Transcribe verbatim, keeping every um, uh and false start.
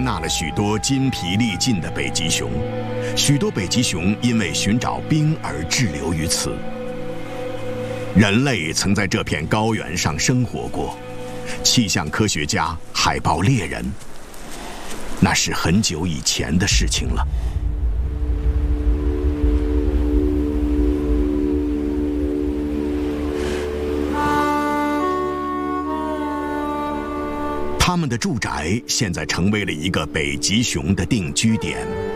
纳了许多筋疲力尽的北极熊，许多北极熊因为寻找冰而滞留于此。人类曾在这片高原上生活过，气象科学家、海豹猎人，那是很久以前的事情了。他们的住宅现在成为了一个北极熊的定居点。